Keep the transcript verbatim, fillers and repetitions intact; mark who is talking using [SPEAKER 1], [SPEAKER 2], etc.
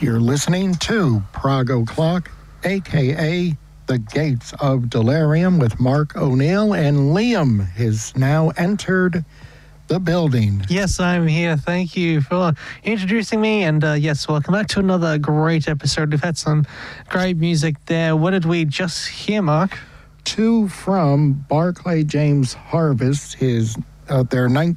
[SPEAKER 1] You're listening to Prague O'Clock, a k a. The Gates of Delirium with Mark O'Neill, and Liam has now entered the building.
[SPEAKER 2] Yes, I'm here. Thank you for introducing me. And uh, yes, welcome back to another great episode. We've had some great music there. What did we just hear, Mark?
[SPEAKER 1] Two from Barclay James Harvest, his uh, their